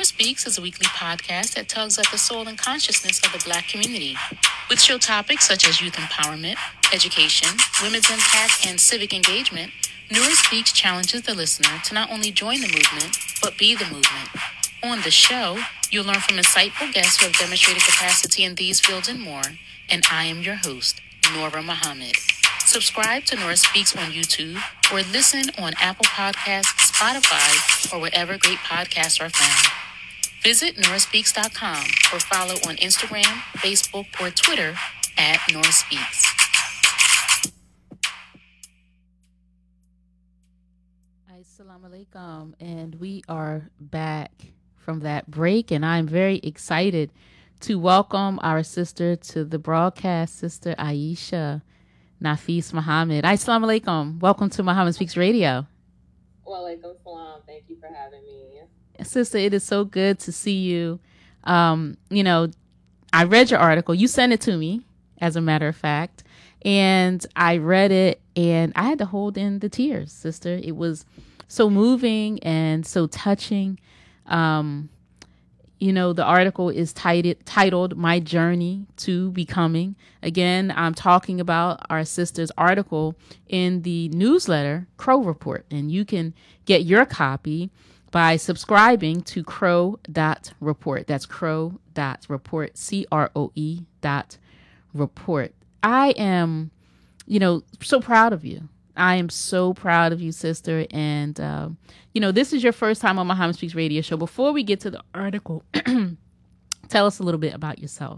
Nora Speaks is a weekly podcast that tugs at the soul and consciousness of the Black community. With show topics such as youth empowerment, education, women's impact, and civic engagement, Nora Speaks challenges the listener to not only join the movement, but be the movement. On the show, you'll learn from insightful guests who have demonstrated capacity in these fields and more, and I am your host, Nora Muhammad. Subscribe to Nora Speaks on YouTube or listen on Apple Podcasts, Spotify, or wherever great podcasts are found. Visit noraspeaks.com or follow on Instagram, Facebook, or Twitter at Nora Speaks. Assalamu alaikum, and we are back from that break, and I'm very excited to welcome our sister to the broadcast, Sister Aisha Nafis Muhammad. Assalamu alaikum. Welcome to Muhammad Speaks Radio. Walaikum salam. Thank you for having me. Sister, it is so good to see you. I read your article. You sent it to me, as a matter of fact, and I read it, and I had to hold in the tears, sister. It was so moving and so touching. The article is titled My Journey to Becoming. Again, I'm talking about our sister's article in the newsletter, Crow Report. And you can get your copy by subscribing to crow.report. That's crow.report, CROE.report. I am, so proud of you. I am so proud of you, sister. And, this is your first time on Muhammad Speaks Radio Show. Before we get to the article, tell us a little bit about yourself.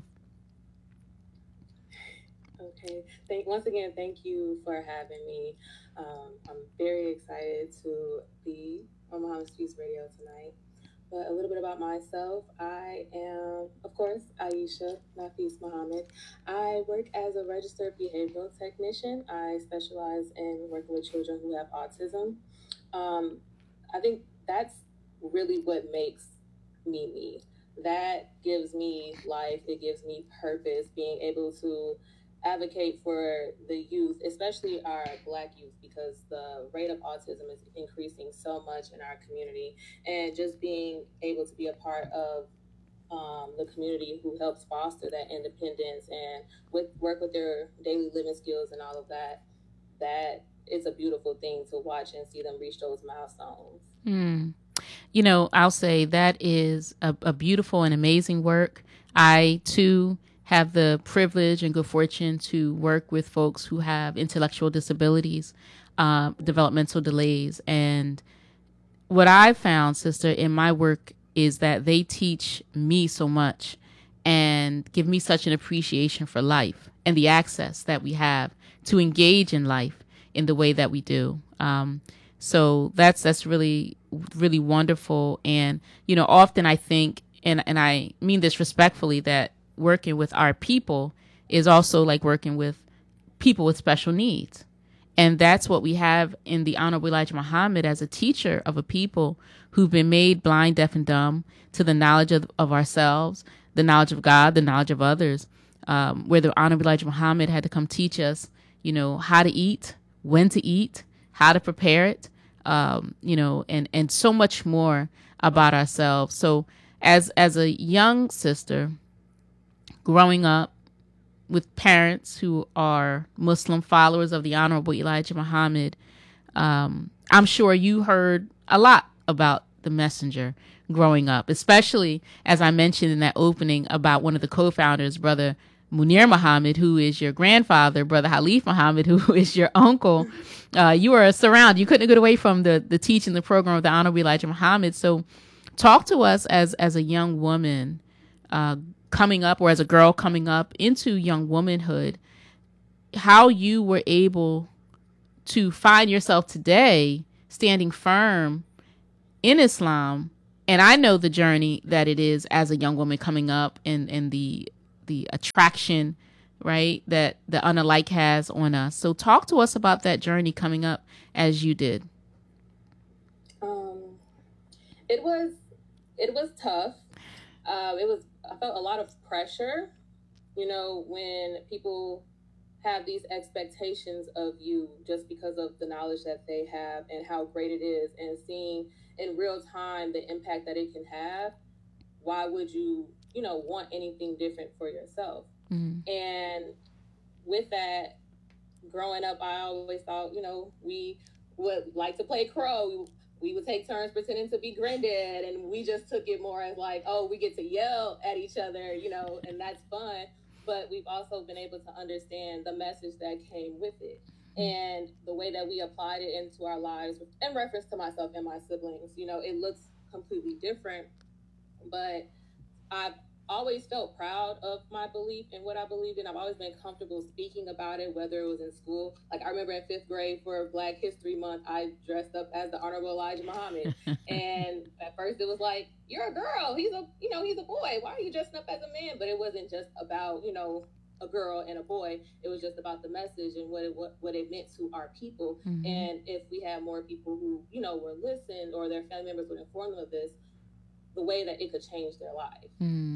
Okay. Once again, thank you for having me. I'm very excited to be on Muhammad Speaks Radio tonight. But a little bit about myself. I am, of course, Aisha Nafis Muhammad. I work as a registered behavioral technician. I specialize in working with children who have autism. I think that's really what makes me me. That gives me life. It gives me purpose, being able to advocate for the youth, especially our Black youth, because the rate of autism is increasing so much in our community, and just being able to be a part of the community who helps foster that independence and work with their daily living skills and all of that, that is a beautiful thing to watch and see them reach those milestones. I'll say that is a beautiful and amazing work. I, too, have the privilege and good fortune to work with folks who have intellectual disabilities, developmental delays. And what I've found, sister, in my work is that they teach me so much and give me such an appreciation for life and the access that we have to engage in life in the way that we do. So that's really, really wonderful. And, often I think, and I mean this respectfully, that working with our people is also like working with people with special needs. And that's what we have in the Honorable Elijah Muhammad as a teacher of a people who've been made blind, deaf, and dumb to the knowledge of ourselves, the knowledge of God, the knowledge of others, where the Honorable Elijah Muhammad had to come teach us, how to eat, when to eat, how to prepare it, and so much more about ourselves. So as a young sister, growing up with parents who are Muslim followers of the Honorable Elijah Muhammad, I'm sure you heard a lot about the messenger growing up, especially as I mentioned in that opening about one of the co-founders, Brother Munir Muhammad, who is your grandfather, Brother Halif Muhammad, who is your uncle. You were surrounded. You couldn't get away from the teaching, the program of the Honorable Elijah Muhammad. So talk to us as a young woman coming up, or as a girl coming up into young womanhood, how you were able to find yourself today standing firm in Islam. And I know the journey that it is as a young woman coming up, and the attraction, right, that the unalike has on us. So talk to us about that journey coming up as you did. It was tough. I felt a lot of pressure, when people have these expectations of you just because of the knowledge that they have and how great it is, and seeing in real time the impact that it can have. why would you, want anything different for yourself? And with that, growing up, I always thought, we would like to play crow. We would take turns pretending to be granddad, and we just took it more as like, oh, we get to yell at each other, and that's fun. But we've also been able to understand the message that came with it and the way that we applied it into our lives in reference to myself and my siblings. It looks completely different, but I've always felt proud of my belief in what I believed in. I've always been comfortable speaking about it, whether it was in school. Like I remember in 5th grade for Black History Month, I dressed up as the Honorable Elijah Muhammad. And at first it was like, you're a girl. He's a boy. Why are you dressing up as a man? But it wasn't just about, a girl and a boy. It was just about the message and what it meant to our people. And if we had more people who, were listened, or their family members would inform them of this, the way that it could change their life.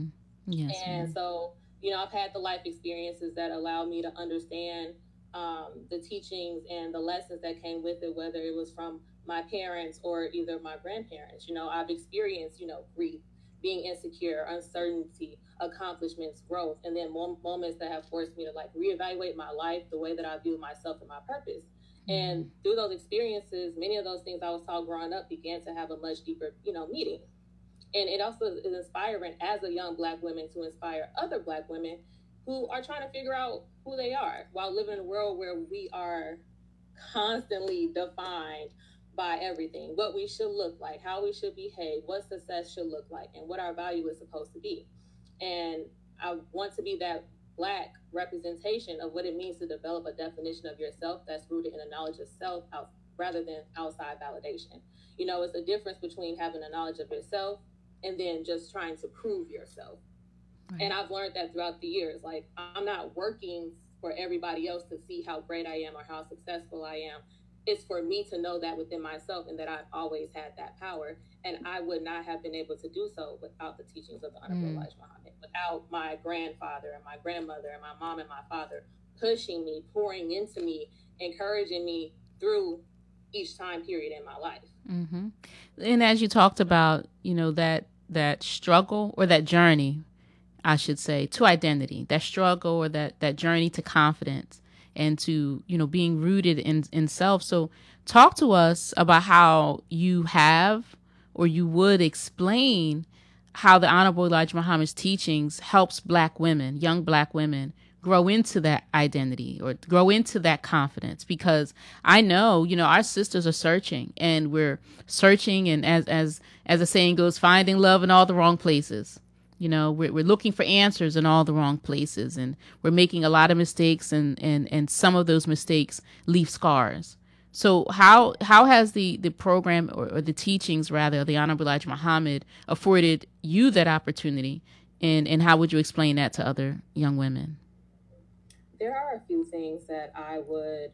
Yes. And so, I've had the life experiences that allow me to understand the teachings and the lessons that came with it, whether it was from my parents or either my grandparents. I've experienced, grief, being insecure, uncertainty, accomplishments, growth, and then moments that have forced me to like reevaluate my life, the way that I view myself and my purpose. And through those experiences, many of those things I was taught growing up began to have a much deeper, meaning. And it also is inspiring as a young Black woman to inspire other Black women who are trying to figure out who they are while living in a world where we are constantly defined by everything, what we should look like, how we should behave, what success should look like, and what our value is supposed to be. And I want to be that Black representation of what it means to develop a definition of yourself that's rooted in the knowledge of self rather than outside validation. It's a difference between having a knowledge of yourself and then just trying to prove yourself. Right. And I've learned that throughout the years. Like, I'm not working for everybody else to see how great I am or how successful I am. It's for me to know that within myself and that I've always had that power. And I would not have been able to do so without the teachings of the Honorable Elijah Muhammad, without my grandfather and my grandmother and my mom and my father pushing me, pouring into me, encouraging me through each time period in my life. And as you talked about, that struggle or that journey, I should say, to identity, that struggle or that journey to confidence and to, being rooted in self. So talk to us about how you have or you would explain how the Honorable Elijah Muhammad's teachings helps Black women, young Black women, grow into that identity or grow into that confidence. Because I know, our sisters are searching, and we're searching, and as the saying goes, finding love in all the wrong places. We're looking for answers in all the wrong places, and we're making a lot of mistakes, and some of those mistakes leave scars. So how has the program or the teachings, rather, the Honorable Elijah Muhammad afforded you that opportunity, and how would you explain that to other young women? There are a few things that I would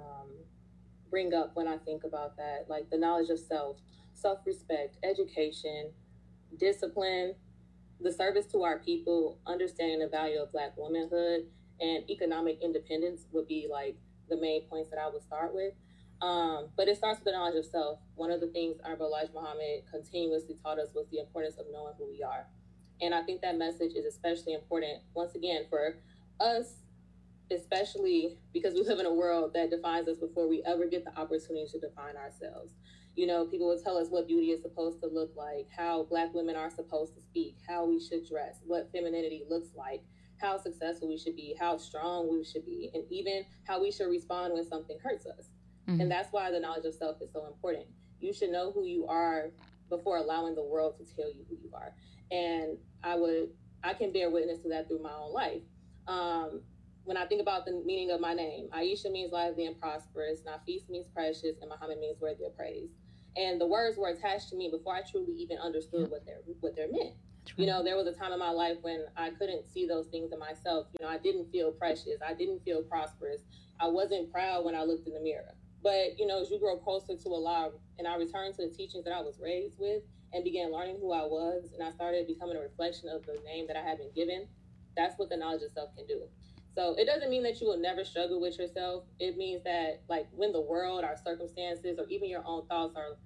bring up when I think about that, like the knowledge of self, self-respect, education, discipline, the service to our people, understanding the value of Black womanhood, and economic independence would be like the main points that I would start with. But it starts with the knowledge of self. One of the things Honorable Elijah Muhammad continuously taught us was the importance of knowing who we are. And I think that message is especially important, once again, for us, especially because we live in a world that defines us before we ever get the opportunity to define ourselves. People will tell us what beauty is supposed to look like, how Black women are supposed to speak, how we should dress, what femininity looks like, how successful we should be, how strong we should be, and even how we should respond when something hurts us. And that's why the knowledge of self is so important. You should know who you are before allowing the world to tell you who you are. And I can bear witness to that through my own life. When I think about the meaning of my name, Aisha means lively and prosperous, Nafis means precious, and Muhammad means worthy of praise. And the words were attached to me before I truly even understood what they're meant. There was a time in my life when I couldn't see those things in myself. I didn't feel precious. I didn't feel prosperous. I wasn't proud when I looked in the mirror. But, as you grow closer to Allah, and I returned to the teachings that I was raised with and began learning who I was, and I started becoming a reflection of the name that I had been given, that's what the knowledge of self can do. So it doesn't mean that you will never struggle with yourself. It means that, like, when the world, our circumstances, or even your own thoughts are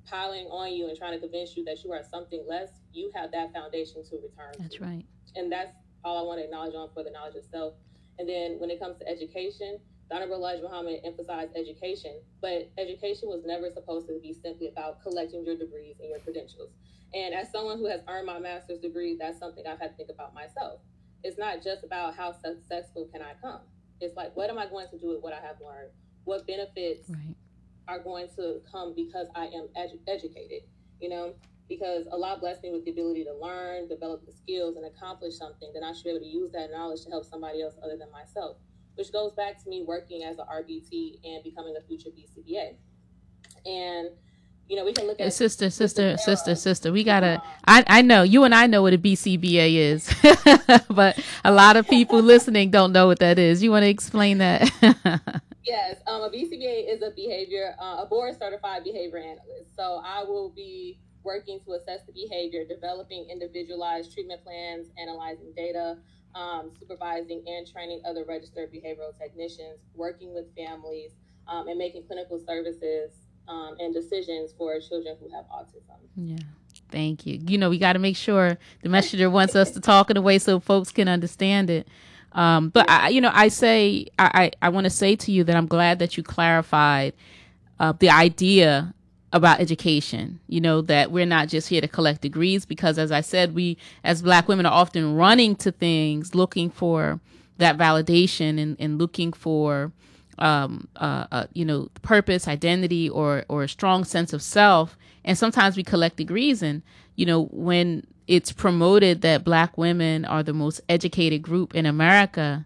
piling on you and trying to convince you that you are something less, you have that foundation to return to. That's right. And that's all I want to acknowledge on for the knowledge of self. And then when it comes to education, the Honorable Elijah Muhammad emphasized education, but education was never supposed to be simply about collecting your degrees and your credentials. And as someone who has earned my master's degree, that's something I've had to think about myself. It's not just about how successful can I come. It's like, what am I going to do with what I have learned? What benefits are going to come because I am educated, you know? Because Allah blessed me with the ability to learn, develop the skills, and accomplish something, then I should be able to use that knowledge to help somebody else other than myself, which goes back to me working as an RBT and becoming a future BCBA. And, you know, we can look at... Sister, we gotta... I know, you and I know what a BCBA is, but a lot of people listening don't know what that is. You want to explain that? Yes, a BCBA is a board-certified behavior analyst. So I will be working to assess the behavior, developing individualized treatment plans, analyzing data, supervising and training other registered behavioral technicians, working with families, and making clinical services and decisions for children who have autism. Yeah, thank you. You know, we got to make sure the messenger wants us to talk in a way so folks can understand it. But I want to say to you that I'm glad that you clarified the idea about education, you know, that we're not just here to collect degrees, because as I said, we as Black women are often running to things, looking for that validation and looking for, you know, purpose, identity, or a strong sense of self. And sometimes we collect degrees, and, you know, when it's promoted that Black women are the most educated group in America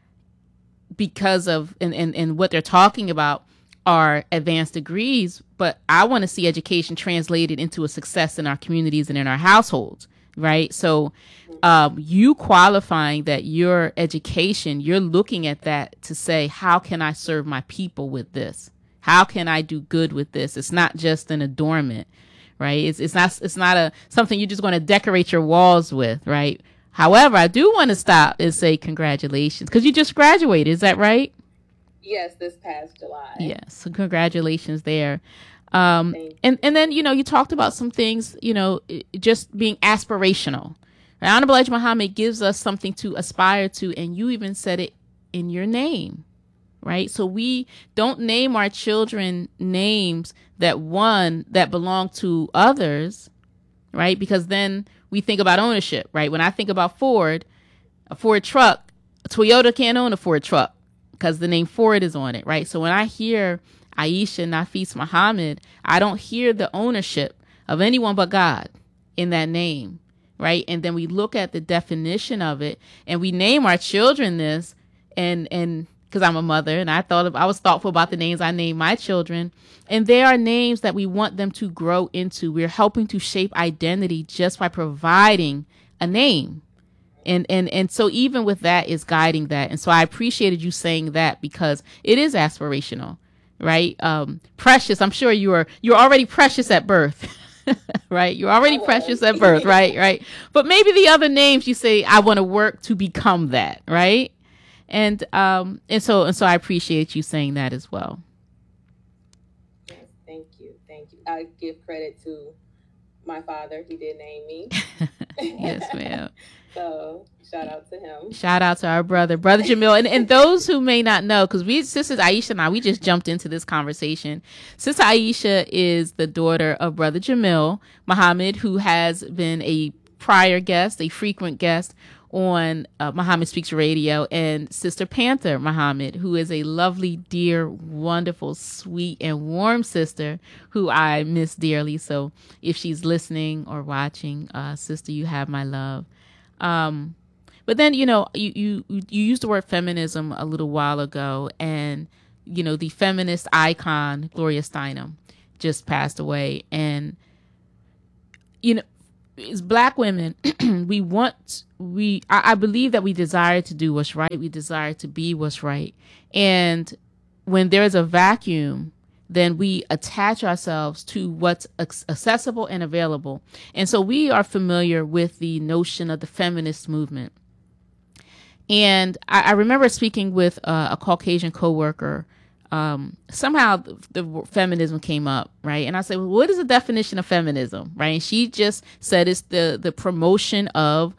because of, and what they're talking about are advanced degrees, but I want to see education translated into a success in our communities and in our households, right? So you qualifying that your education, you're looking at that to say, how can I serve my people with this? How can I do good with this? It's not just an adornment, right? It's not something you're just going to decorate your walls with, right? However, I do want to stop and say congratulations, because you just graduated. Is that right? Yes, this past July. Yes, so congratulations there. And then, you know, you talked about some things, you know, just being aspirational. Honorable Elijah Muhammad gives us something to aspire to, and you even said it in your name, right? So we don't name our children names that belong to others, right? Because then we think about ownership, right? When I think about Ford, a Ford truck, Toyota can't own a Ford truck because the name Ford is on it, right? So when I hear Aisha Nafis Muhammad, I don't hear the ownership of anyone but God in that name, right? And then we look at the definition of it, and we name our children this, and because I'm a mother, and I was thoughtful about the names I named my children, and they are names that we want them to grow into. We're helping to shape identity just by providing a name. And so even with that is guiding that. And so I appreciated you saying that, because it is aspirational, right? Precious. I'm sure you're already precious at birth, right? You're already precious at birth, right? Right. But maybe the other names you say, I want to work to become that, right? And so I appreciate you saying that as well. Yes, thank you. I give credit to my father. He did name me. Yes, ma'am. So shout out to him. Shout out to our brother Jamil. And those who may not know, because Sister Aisha and I, we just jumped into this conversation. Sister Aisha is the daughter of Brother Jamil Muhammad, who has been a prior guest, a frequent guest on Muhammad Speaks Radio, and Sister Panther Muhammad, who is a lovely, dear, wonderful, sweet, and warm sister who I miss dearly. So if she's listening or watching, sister, you have my love. But then, you know, you used the word feminism a little while ago, and, you know, the feminist icon, Gloria Steinem, just passed away. And, you know, as Black women, I believe that we desire to do what's right. We desire to be what's right. And when there's a vacuum, then we attach ourselves to what's accessible and available. And so we are familiar with the notion of the feminist movement. And I remember speaking with a Caucasian coworker somehow the feminism came up, right? And I said, well, what is the definition of feminism, right? And she just said it's the promotion of,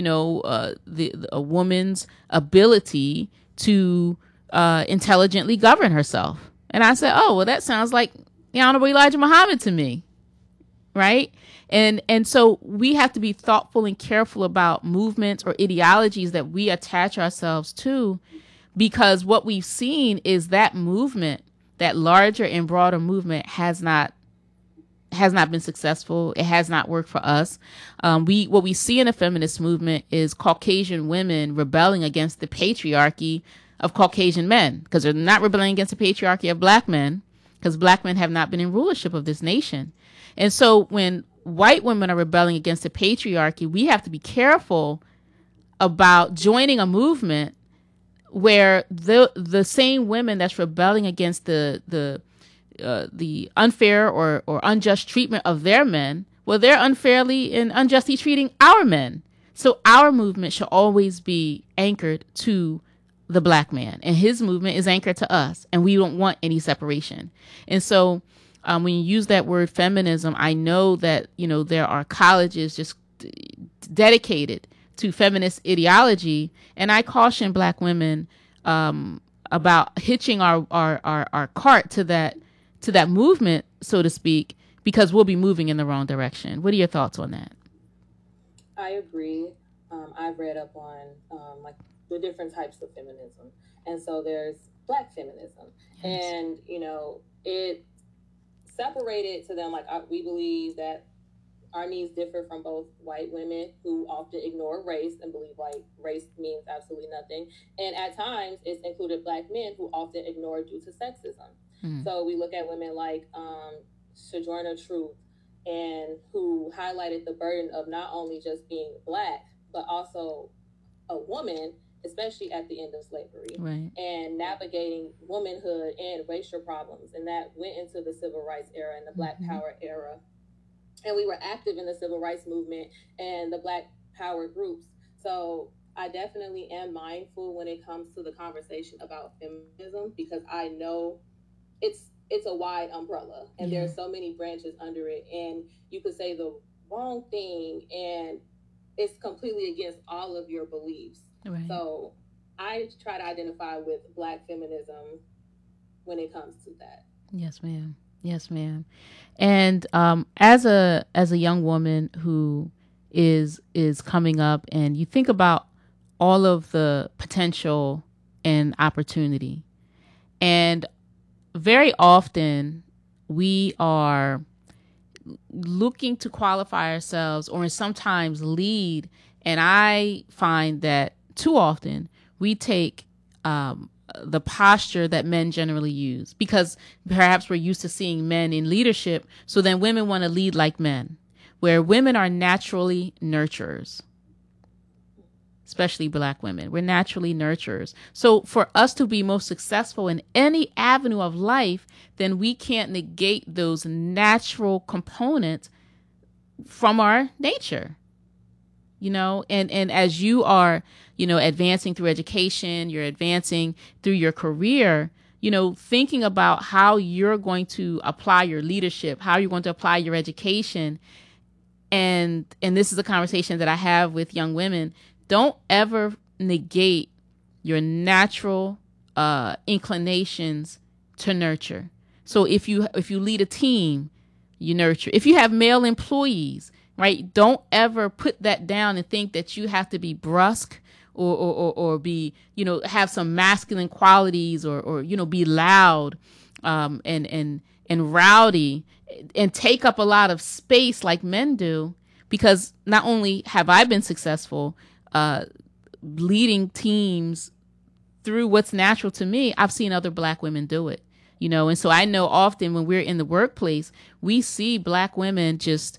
a woman's ability to intelligently govern herself. And I said, oh, well, that sounds like the Honorable Elijah Muhammad to me, right? And so we have to be thoughtful and careful about movements or ideologies that we attach ourselves to, because what we've seen is that movement, that larger and broader movement, has not been successful. It has not worked for us. What we see in the feminist movement is Caucasian women rebelling against the patriarchy of Caucasian men, because they're not rebelling against the patriarchy of black men, because black men have not been in rulership of this nation. And so when white women are rebelling against the patriarchy, we have to be careful about joining a movement where the same women that's rebelling against the unfair or unjust treatment of their men, well, they're unfairly and unjustly treating our men. So our movement should always be anchored to the black man, and his movement is anchored to us, and we don't want any separation. And so when you use that word feminism, I know that, there are colleges just dedicated to feminist ideology, and I caution black women about hitching our cart to that movement, so to speak, because we'll be moving in the wrong direction. What are your thoughts on that? I agree. I've read up on like the different types of feminism, and so there's black feminism, yes. And it separated to them like we believe that our needs differ from both white women who often ignore race and believe like race means absolutely nothing, and at times it's included black men who often ignore due to sexism. Mm-hmm. So we look at women like Sojourner Truth, and who highlighted the burden of not only just being black, but also a woman, especially at the end of slavery, right, and navigating womanhood and racial problems. And that went into the civil rights era and the Black mm-hmm. Power era. And we were active in the civil rights movement and the Black Power groups. So I definitely am mindful when it comes to the conversation about feminism, because I know it's a wide umbrella, and yeah, there are so many branches under it, and you could say the wrong thing and it's completely against all of your beliefs. Right. So I try to identify with black feminism when it comes to that. Yes, ma'am. Yes, ma'am. And as a young woman who is coming up, and you think about all of the potential and opportunity, and very often we are looking to qualify ourselves or sometimes lead. And I find that too often we take the posture that men generally use, because perhaps we're used to seeing men in leadership. So then women want to lead like men, where women are naturally nurturers, especially black women. We're naturally nurturers. So for us to be most successful in any avenue of life, then we can't negate those natural components from our nature. And as you are, advancing through education, you're advancing through your career, thinking about how you're going to apply your leadership, how you're going to apply your education. And this is a conversation that I have with young women. Don't ever negate your natural inclinations to nurture. So if you lead a team, you nurture. If you have male employees, right, don't ever put that down and think that you have to be brusque or be, have some masculine qualities or be loud and rowdy and take up a lot of space like men do. Because not only have I been successful leading teams through what's natural to me, I've seen other black women do it, and so I know often when we're in the workplace, we see black women just,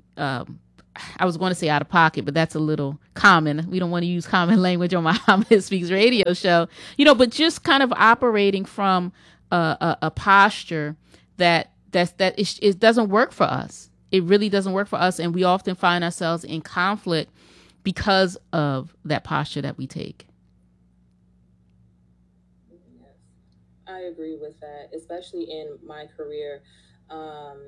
I was going to say out of pocket, but that's a little common. We don't want to use common language on Muhammad Speaks radio show, but just kind of operating from a posture that it doesn't work for us. It really doesn't work for us. And we often find ourselves in conflict because of that posture that we take. Yes. I agree with that, especially in my career. Um,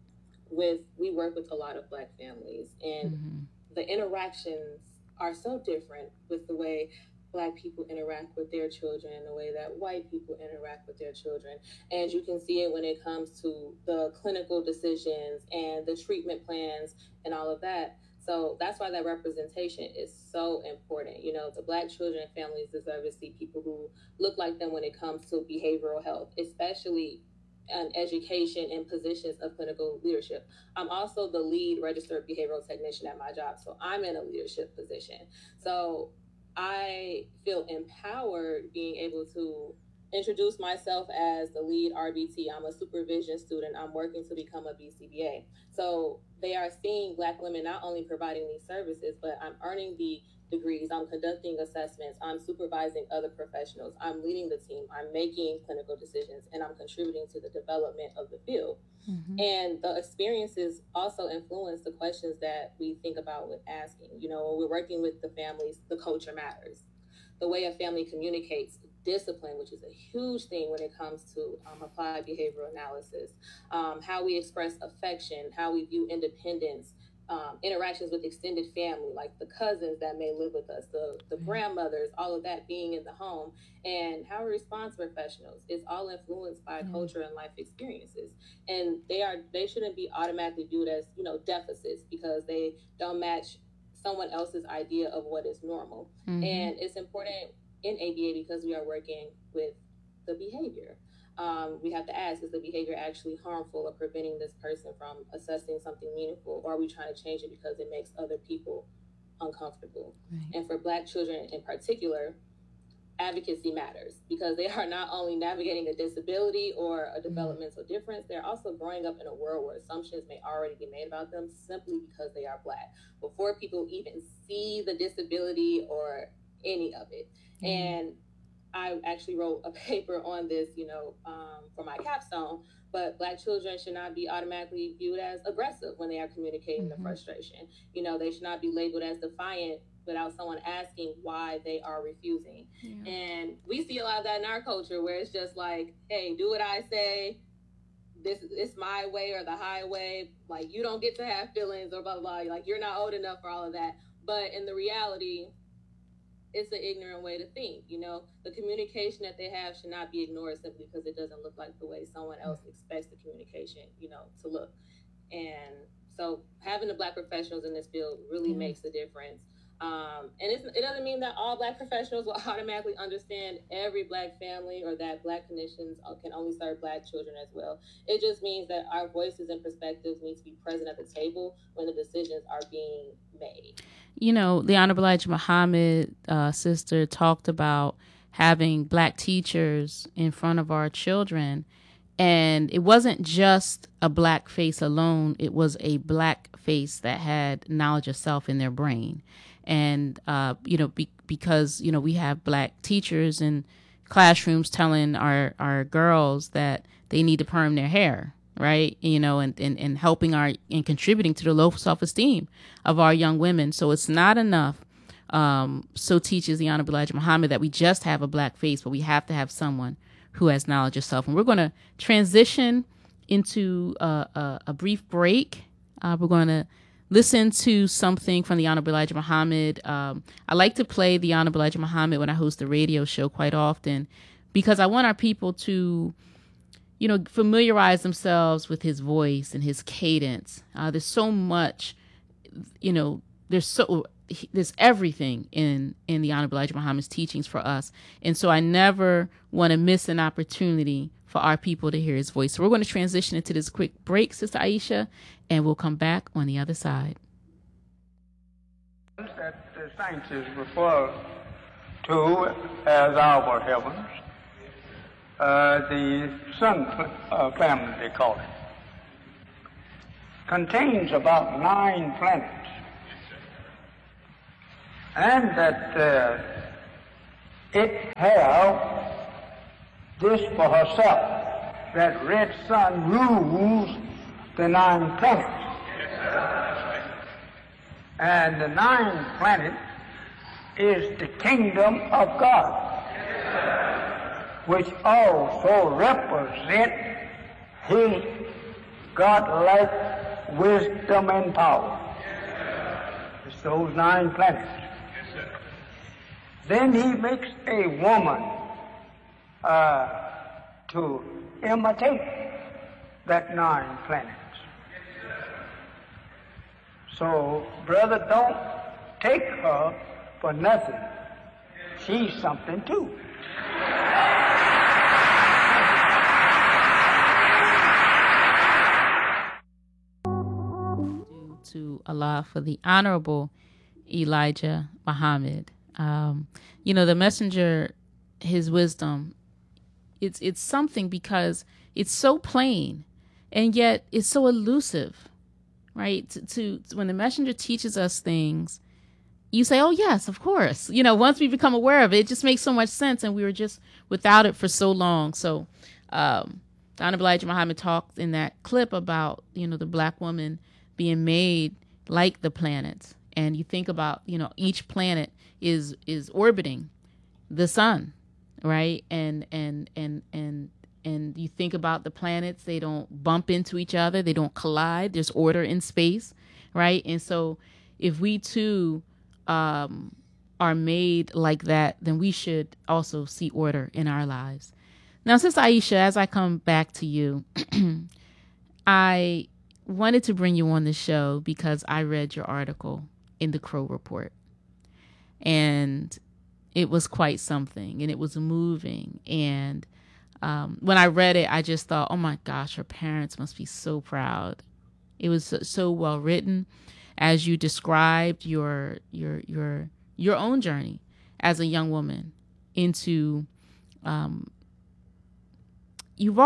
we work with a lot of Black families, and the interactions are so different with the way Black people interact with their children and the way that white people interact with their children. And you can see it when it comes to the clinical decisions and the treatment plans and all of that. So that's why that representation is so important. You know, the Black children and families deserve to see people who look like them when it comes to behavioral health, especially an education in positions of clinical leadership. I'm also the lead registered behavioral technician at my job, so I'm in a leadership position. So I feel empowered being able to introduce myself as the lead RBT. I'm a supervision student. I'm working to become a BCBA. So they are seeing Black women not only providing these services, but I'm earning the degrees, I'm conducting assessments, I'm supervising other professionals, I'm leading the team, I'm making clinical decisions, and I'm contributing to the development of the field. And the experiences also influence the questions that we think about with asking. You know, when we're working with the families, the culture matters. The way a family communicates, discipline, which is a huge thing when it comes to applied behavioral analysis, how we express affection, how we view independence, interactions with extended family, like the cousins that may live with us, the grandmothers, all of that being in the home, and how we respond to professionals is all influenced by culture and life experiences. And they shouldn't be automatically viewed as, you know, deficits because they don't match someone else's idea of what is normal. And it's important in ABA because we are working with the behavior. We have to ask, is the behavior actually harmful or preventing this person from assessing something meaningful, or are we trying to change it because it makes other people uncomfortable? And for Black children in particular, advocacy matters because they are not only navigating a disability or a developmental difference, they're also growing up in a world where assumptions may already be made about them simply because they are Black, before people even see the disability or any of it. And I actually wrote a paper on this, you know, for my capstone, but Black children should not be automatically viewed as aggressive when they are communicating the frustration. You know, they should not be labeled as defiant without someone asking why they are refusing. And we see a lot of that in our culture where it's just like, hey, do what I say. It's my way or the highway. Like, you don't get to have feelings or blah, blah, blah. Like, you're not old enough for all of that. But in the reality, it's an ignorant way to think. You know, the communication that they have should not be ignored simply because it doesn't look like the way someone else expects the communication, you know, to look. And so having the Black professionals in this field really makes a difference. And it doesn't mean that all Black professionals will automatically understand every Black family or that Black clinicians can only serve Black children as well. It just means that our voices and perspectives need to be present at the table when the decisions are being made. You know, the Honorable Elijah Muhammad sister talked about having Black teachers in front of our children. And it wasn't just a Black face alone. It was a Black face that had knowledge of self in their brain. And, you know, because, you know, we have Black teachers in classrooms telling our girls that they need to perm their hair, right? You know, and helping and contributing to the low self-esteem of our young women. So it's not enough. So teaches the Honorable Elijah Muhammad that we just have a Black face, but we have to have someone who has knowledge of self. And we're going to transition into a brief break. We're going to listen to something from the Honorable Elijah Muhammad. I like to play the Honorable Elijah Muhammad when I host the radio show quite often because I want our people to, you know, familiarize themselves with his voice and his cadence. There's so much, you know, there's everything in the Honorable Elijah Muhammad's teachings for us. And so I never want to miss an opportunity for our people to hear his voice. So we're going to transition into this quick break, Sister Aisha, and we'll come back on the other side. That the saints is referred to as our heavens, the sun family, they call it, contains about 9 planets, and that it have this for herself, that red sun rules the 9 planets. And the 9th planet is the kingdom of God. which also represent his godlike wisdom and power. It's those 9 planets. Then he makes a woman to imitate that 9 planets. So, brother, don't take her for nothing. She's something too. To Allah for the Honorable Elijah Muhammad. The messenger, his wisdom, it's something because it's so plain and yet it's so elusive, right? To when the messenger teaches us things, you say, oh yes, of course. Once we become aware of it, it just makes so much sense, and we were just without it for so long. So the Honorable Elijah Muhammad talked in that clip about, the black woman being made like the planets. And you think about, each planet is orbiting the sun, right? And you think about the planets, they don't bump into each other, they don't collide, there's order in space, right? And so if we too are made like that, then we should also see order in our lives. Now, Sister Aisha, as I come back to you, I wanted to bring you on the show because I read your article in the Crow Report, and it was quite something, and it was moving. And when I read it, I just thought, oh my gosh, her parents must be so proud. It was so well written, as you described your own journey as a young woman into. You've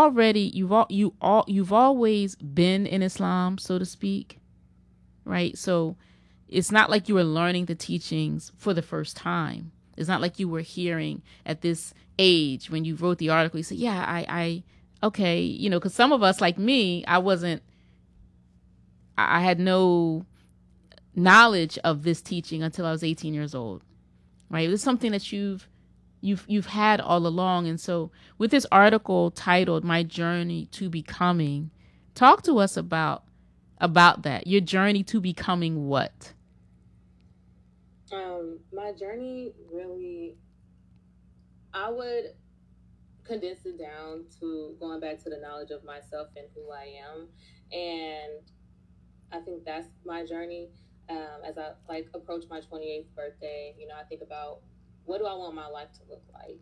always been in Islam, so to speak, right? So it's not like you were learning the teachings for the first time. It's not like you were hearing at this age when you wrote the article. You said, yeah, okay, because some of us, like me, I had no knowledge of this teaching until I was 18 years old, right? It was something that you've had all along. And so with this article titled My Journey to Becoming, talk to us about that, your journey to becoming what? My journey, really, I would condense it down to going back to the knowledge of myself and who I am. And I think that's my journey. As I approach my 28th birthday, I think about, what do I want my life to look like?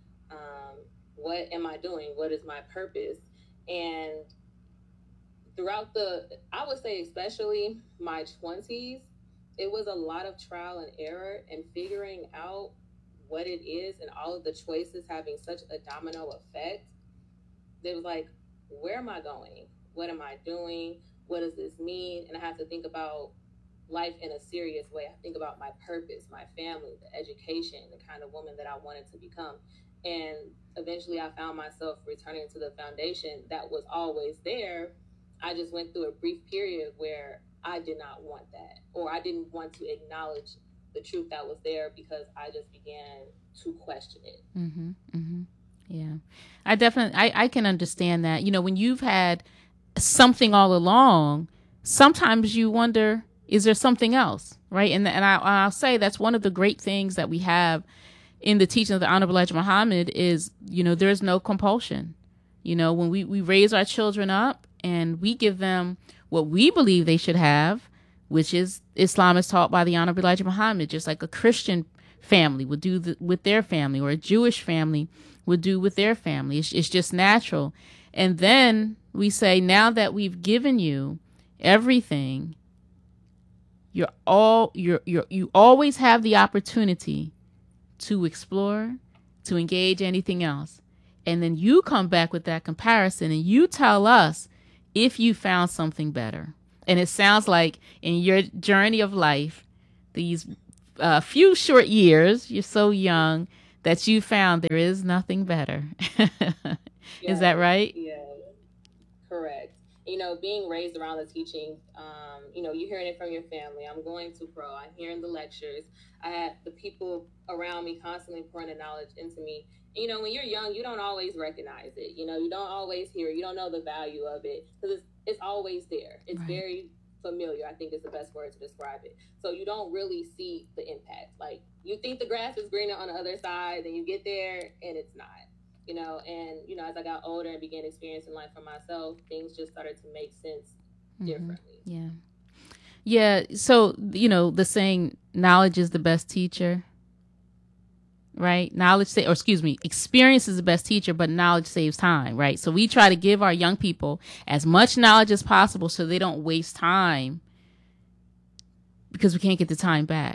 What am I doing? What is my purpose? And throughout I would say especially my 20s, it was a lot of trial and error and figuring out what it is, and all of the choices having such a domino effect. It was like, where am I going? What am I doing? What does this mean? And I have to think about life in a serious way. I think about my purpose, my family, the education, the kind of woman that I wanted to become. And eventually I found myself returning to the foundation that was always there. I just went through a brief period where I did not want that, or I didn't want to acknowledge the truth that was there, because I just began to question it. Mm-hmm, mm-hmm. Yeah, I can understand that. When you've had something all along, sometimes you wonder, is there something else, right? And I'll say that's one of the great things that we have in the teaching of the Honorable Elijah Muhammad is, there's no compulsion. When we raise our children up and we give them what we believe they should have, which is Islam is taught by the Honorable Elijah Muhammad, just like a Christian family would do with their family, or a Jewish family would do with their family. It's just natural. And then we say, now that we've given you everything, you always have the opportunity to explore, to engage anything else. And then you come back with that comparison and you tell us if you found something better. And it sounds like in your journey of life, these few short years, you're so young, that you found there is nothing better. Is that right? Yeah, correct. Being raised around the teaching, you're hearing it from your family. I'm going to Pro. I'm hearing the lectures. I had the people around me constantly pouring the knowledge into me. When you're young, you don't always recognize it. You don't always hear it. You don't know the value of it because it's always there. It's Right. very familiar, I think is the best word to describe it. So you don't really see the impact. Like, you think the grass is greener on the other side, then you get there and it's not. As I got older and began experiencing life for myself, things just started to make sense differently. Yeah. Yeah. So, the saying, knowledge is the best teacher, right? Experience is the best teacher, but knowledge saves time, right? So we try to give our young people as much knowledge as possible so they don't waste time, because we can't get the time back,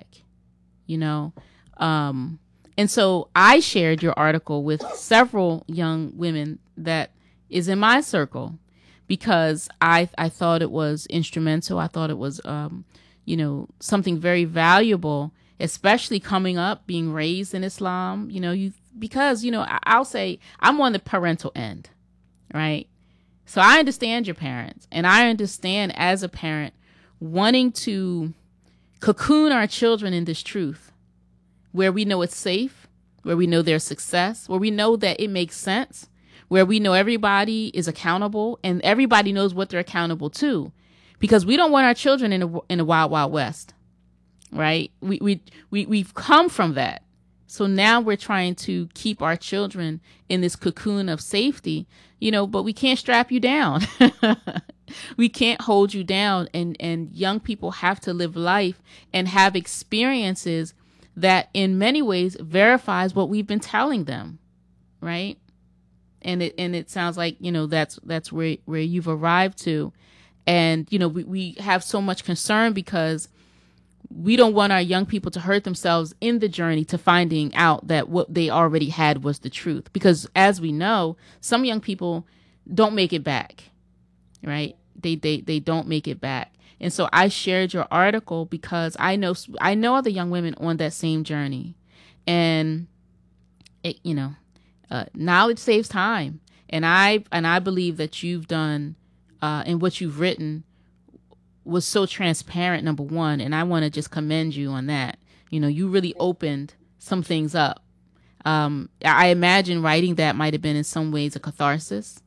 and so I shared your article with several young women that is in my circle, because I thought it was instrumental. I thought it was, something very valuable, especially coming up, being raised in Islam, because I'll say I'm on the parental end, right? So I understand your parents, and I understand as a parent wanting to cocoon our children in this truth, where we know it's safe, where we know there's success, where we know that it makes sense, where we know everybody is accountable and everybody knows what they're accountable to, because we don't want our children in a wild, wild west, right? We've come from that. So now we're trying to keep our children in this cocoon of safety, but we can't strap you down. We can't hold you down. And young people have to live life and have experiences that in many ways verifies what we've been telling them, right? And it sounds like, that's where you've arrived to. And, we have so much concern because we don't want our young people to hurt themselves in the journey to finding out that what they already had was the truth. Because as we know, some young people don't make it back, right? They don't make it back. And so I shared your article because I know other young women on that same journey, and it, knowledge saves time. And I believe that you've done, and what you've written was so transparent, number one. And I want to just commend you on that. You really opened some things up. I imagine writing that might've been in some ways a catharsis.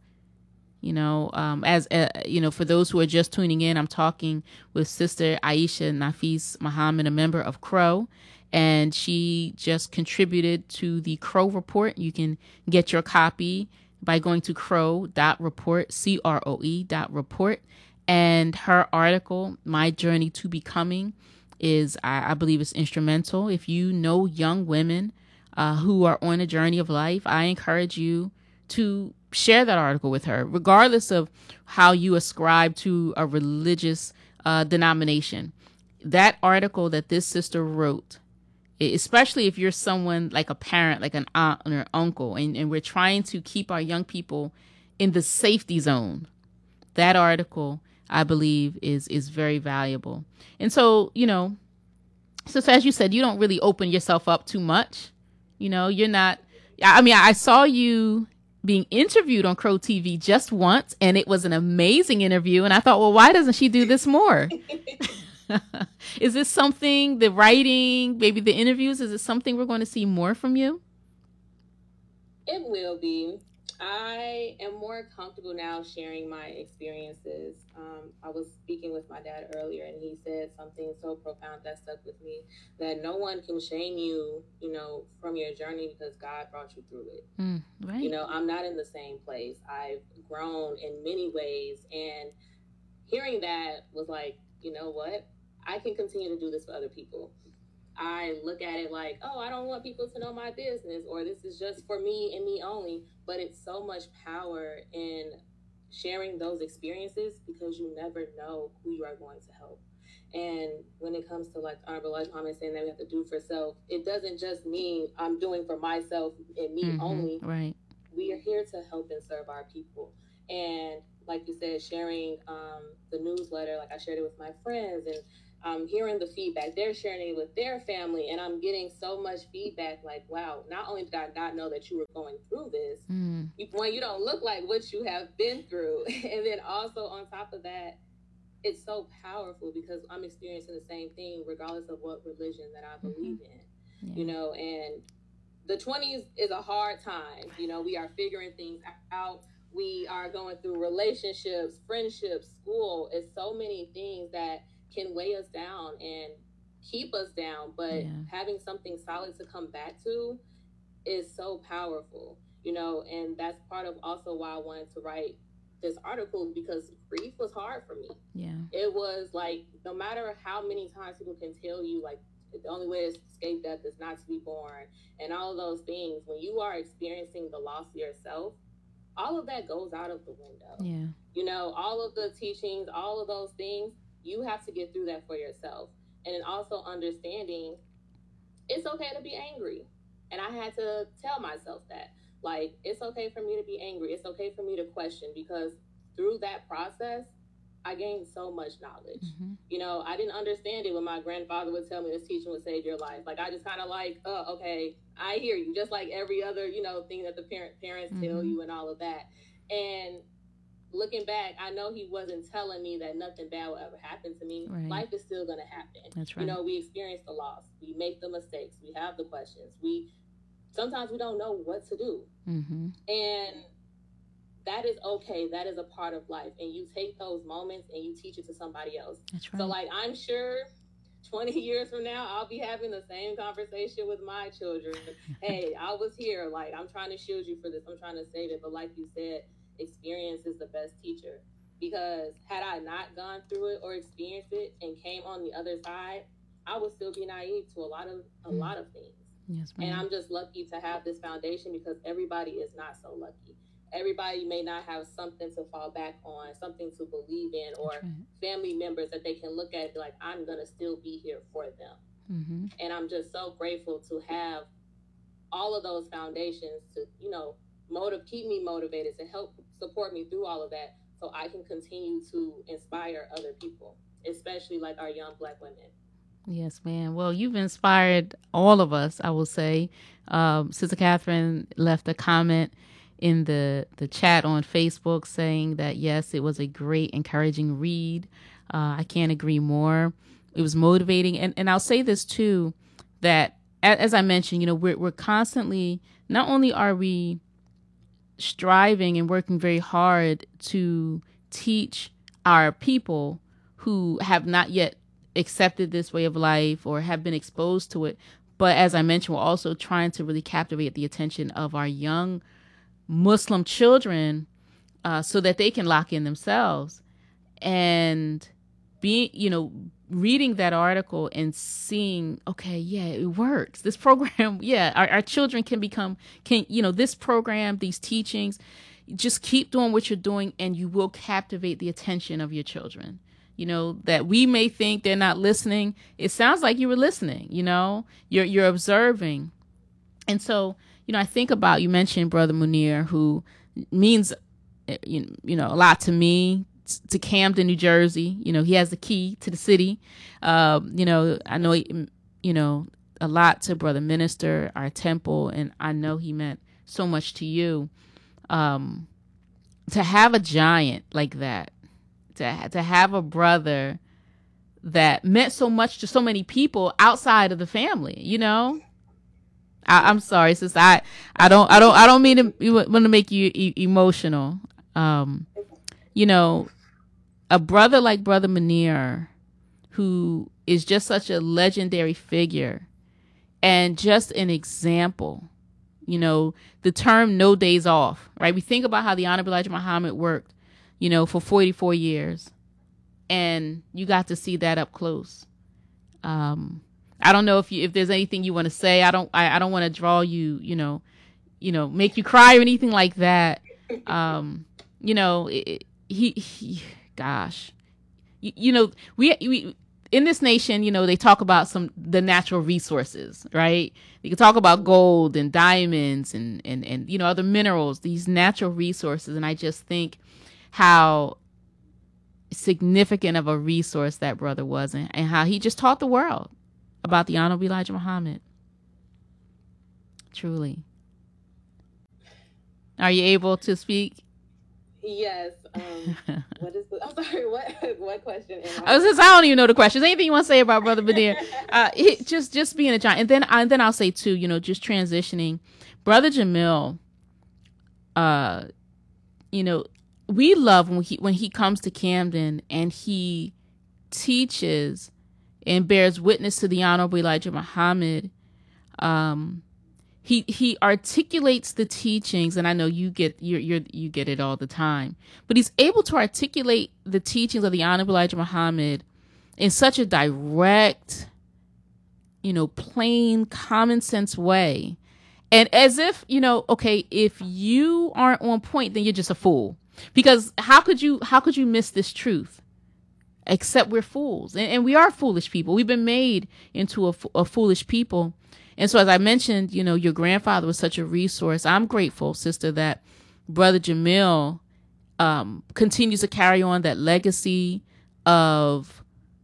For those who are just tuning in, I'm talking with Sister Aisha Nafis Muhammad, a member of Crow, and she just contributed to the Crow Report. You can get your copy by going to crow.report, CROE.report. And her article, My Journey to Becoming, is, I believe, is instrumental. If you know young women who are on a journey of life, I encourage you to share that article with her, regardless of how you ascribe to a religious denomination. That article that this sister wrote, especially if you're someone like a parent, like an aunt or uncle, and we're trying to keep our young people in the safety zone, that article, I believe, is very valuable. And so, so as you said, you don't really open yourself up too much. You're not, I saw you being interviewed on Crow TV just once, and it was an amazing interview. And I thought, well, why doesn't she do this more? Is this something, the writing, maybe the interviews, is it something we're going to see more from you? It will be. I am more comfortable now sharing my experiences. I was speaking with my dad earlier, and he said something so profound that stuck with me, that no one can shame you, from your journey, because God brought you through it. Right. I'm not in the same place. I've grown in many ways, and hearing that was like, you know what? I can continue to do this for other people. I look at it like, oh, I don't want people to know my business, or this is just for me and me only. But it's so much power in sharing those experiences, because you never know who you are going to help. And when it comes to, like, Honorable Elijah Muhammad saying that we have to do for self, it doesn't just mean I'm doing for myself and me only. Right. We are here to help and serve our people. And like you said, sharing the newsletter, like I shared it with my friends, and I'm hearing the feedback. They're sharing it with their family, and I'm getting so much feedback. Like, wow, not only did I not know that you were going through this, one, you don't look like what you have been through, and then also on top of that, it's so powerful because I'm experiencing the same thing, regardless of what religion that I believe in. You know, and the 20s is a hard time. You know, we are figuring things out. We are going through relationships, friendships, school. It's so many things that can weigh us down and keep us down. But having something solid to come back to is so powerful, you know, and that's part of also why I wanted to write this article, because grief was hard for me. It was like, no matter how many times people can tell you, like, the only way to escape death is not to be born, and all of those things, when you are experiencing the loss of yourself, all of that goes out of the window. You know, all of the teachings, all of those things, you have to get through that for yourself. And then also understanding it's okay to be angry. And I had to tell myself that, like, it's okay for me to be angry. It's okay for me to question, because through that process, I gained so much knowledge. You know, I didn't understand it when my grandfather would tell me this teaching would save your life. Like, I just kind of like, oh, okay, I hear you. Just like every other, you know, thing that the parents tell you and all of that. And looking back, I know he wasn't telling me that nothing bad will ever happen to me. Life is still going to happen. That's right. You know, we experience the loss. We make the mistakes. We have the questions. Sometimes we don't know what to do. And that is okay. That is a part of life. And you take those moments and you teach it to somebody else. That's right. So, like, I'm sure 20 years from now, I'll be having the same conversation with my children. Hey, I was here. Like, I'm trying to shield you for this. I'm trying to save it. But like you said, experience is the best teacher. Because had I not gone through it or experienced it and came on the other side, I would still be naive to a lot of things. Yes, ma'am. And I'm just lucky to have this foundation, because everybody is not so lucky. Everybody may not have something to fall back on, something to believe in, or family members that they can look at and be like, I'm going to still be here for them. And I'm just so grateful to have all of those foundations to, you know, keep me motivated, to help support me through all of that, so I can continue to inspire other people, especially like our young Black women. Yes, ma'am. Well, you've inspired all of us, I will say. Sister Catherine left a comment in the chat on Facebook saying that, yes, it was a great, encouraging read. I can't agree more. It was motivating. And I'll say this, too, that, as I mentioned, you know, we're constantly, not only are we striving and working very hard to teach our people who have not yet accepted this way of life or have been exposed to it, but as I mentioned, we're also trying to really captivate the attention of our young Muslim children, so that they can lock in themselves. And reading that article and seeing, okay, yeah, it works. This program, our children can this program, these teachings, just keep doing what you're doing and you will captivate the attention of your children. You know, that we may think they're not listening. It sounds like you were listening, you know, you're observing. And so, you know, I think about, you mentioned Brother Munir, who means, you know, a lot to me, to Camden, New Jersey. You know, he has the key to the city. You know, I know, you know, a lot to Brother Minister, our temple, and I know he meant so much to you. To have a giant like that, to have a brother that meant so much to so many people outside of the family, you know. I'm sorry, sis. I don't mean to want to make you emotional. You know, a brother like Brother Munir, who is just such a legendary figure and just an example. You know, the term "no days off," right? We think about how the Honorable Elijah Muhammad worked, you know, for 44 years, and you got to see that up close. I don't know if there's anything you want to say. I don't want to draw you, you know, make you cry or anything like that. You know, gosh, you know, we in this nation, you know, they talk about the natural resources, right? You can talk about gold and diamonds and you know, other minerals, these natural resources, and I just think how significant of a resource that brother was, and how he just taught the world about the Honorable Elijah Muhammad. Truly. Are you able to speak? Yes. What is I'm sorry. What question? I don't even know the questions. Anything you want to say about Brother Badir? Just being a giant, and then I'll say too. Just transitioning, Brother Jamil. We love when he comes to Camden and he teaches and bears witness to the Honorable Elijah Muhammad. He articulates the teachings, and I know you get it all the time, but he's able to articulate the teachings of the Honorable Elijah Muhammad in such a direct, plain, common sense way. And as if, okay, if you aren't on point, then you're just a fool. Because how could you miss this truth? Except we're fools. And we are foolish people. We've been made into a foolish people. And so, as I mentioned, your grandfather was such a resource. I'm grateful, sister, that Brother Jamil continues to carry on that legacy of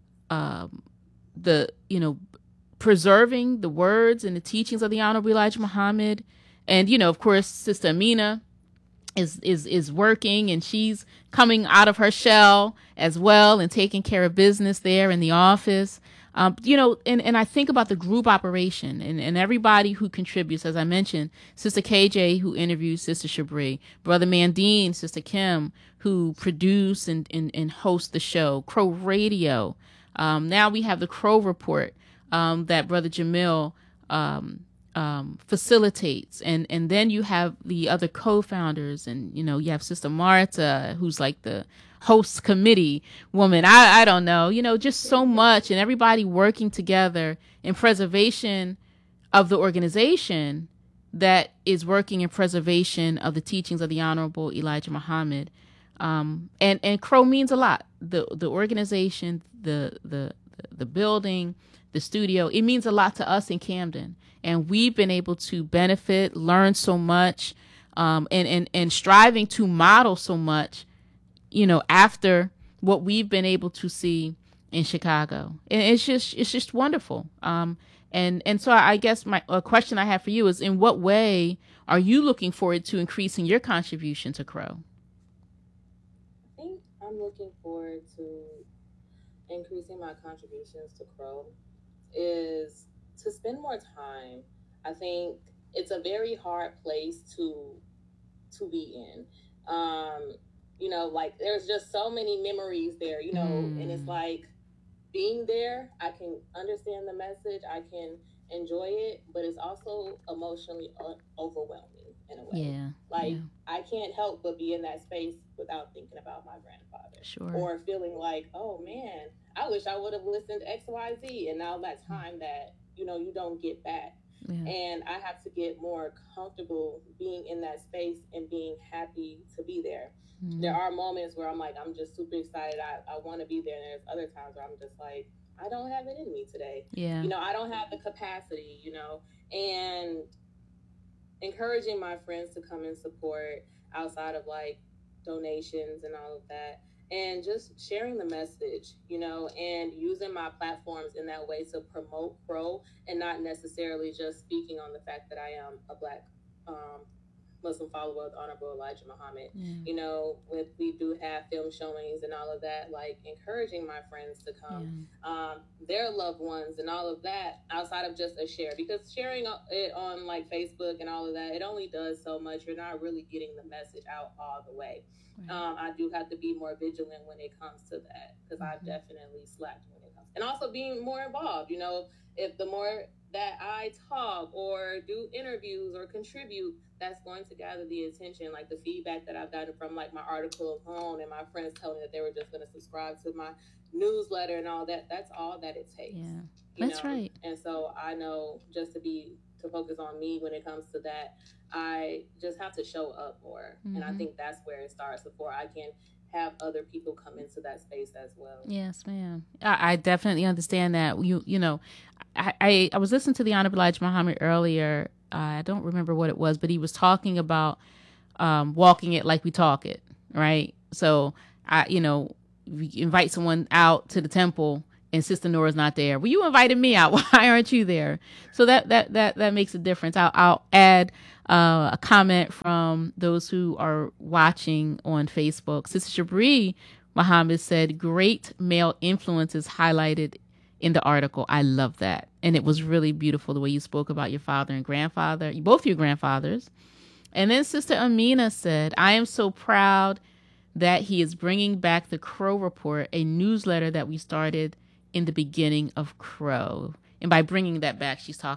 preserving the words and the teachings of the Honorable Elijah Muhammad. And, of course, Sister Amina is working, and she's coming out of her shell as well and taking care of business there in the office. And I think about the group operation and everybody who contributes. As I mentioned, Sister KJ, who interviews Sister Shabri, Brother Mandine, Sister Kim, who produce and host the show, Crow Radio. Now we have the Crow Report that Brother Jamil facilitates. And then you have the other co-founders, and, you have Sister Marta, who's like the host committee woman. I don't know, just so much, and everybody working together in preservation of the organization that is working in preservation of the teachings of the Honorable Elijah Muhammad. And Crow means a lot. The organization, the building, the studio, it means a lot to us in Camden. And we've been able to benefit, learn so much, and striving to model so much, after what we've been able to see in Chicago. And it's just wonderful. And so I guess a question I have for you is, in what way are you looking forward to increasing your contribution to Crow? I think I'm looking forward to increasing my contributions to Crow is to spend more time. I think it's a very hard place to be in. Like there's just so many memories there, and it's like being there, I can understand the message, I can enjoy it, but it's also emotionally overwhelming in a way. Yeah. I can't help but be in that space without thinking about my grandfather. Sure. Or feeling like, oh man, I wish I would have listened to XYZ, and now that time that, you don't get back. Yeah. And I have to get more comfortable being in that space and being happy to be there. Mm-hmm. There are moments where I'm like, I'm just super excited. I want to be there. And there's other times where I'm just like, I don't have it in me today. Yeah. I don't have the capacity, and encouraging my friends to come and support outside of like donations and all of that. And just sharing the message, and using my platforms in that way to promote Crow, and not necessarily just speaking on the fact that I am a Black Muslim follower of the Honorable Elijah Muhammad. Yeah. We do have film showings and all of that, like encouraging my friends to come, their loved ones and all of that, outside of just a share, because sharing it on like Facebook and all of that, it only does so much. You're not really getting the message out all the way. Right. I do have to be more vigilant when it comes to that, because I've definitely slacked when it comes, and also being more involved. If the more that I talk or do interviews or contribute, that's going to gather the attention, like the feedback that I've gotten from like my article alone, and my friends telling me that they were just going to subscribe to my newsletter and all that. That's all that it takes. Yeah, that's right. And so I know just to focus on me when it comes to that, I just have to show up more. Mm-hmm. And I think that's where it starts before I can have other people come into that space as well. Yes, ma'am. I definitely understand that. I was listening to the Honorable Elijah Muhammad earlier. I don't remember what it was, but he was talking about walking it like we talk it, right? So, invite someone out to the temple and Sister Nora's not there. Well, you invited me out. Why aren't you there? So that makes a difference. I'll add a comment from those who are watching on Facebook. Sister Shabri Muhammad said, great male influences highlighted in the article. I love that. And it was really beautiful the way you spoke about your father and grandfather, both your grandfathers. And then Sister Amina said, I am so proud that he is bringing back the Crow Report, a newsletter that we started in the beginning of Crow. And by bringing that back, she's talking